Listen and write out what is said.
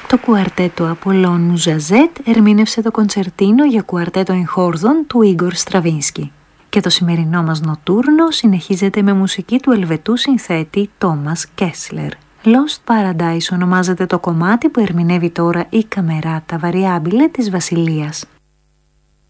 Το κουαρτέτο Απολλώνου Ζαζέτ ερμήνευσε το κοντσερτίνο για κουαρτέτο εγχόρδων του Ίγκορ Στραβίνσκι. Και το σημερινό μας νοτούρνο συνεχίζεται με μουσική του Ελβετού συνθέτη Τόμας Κέσλερ. Lost Paradise ονομάζεται το κομμάτι που ερμηνεύει τώρα η Καμεράτα Βαριάμπιλε της Βασιλείας.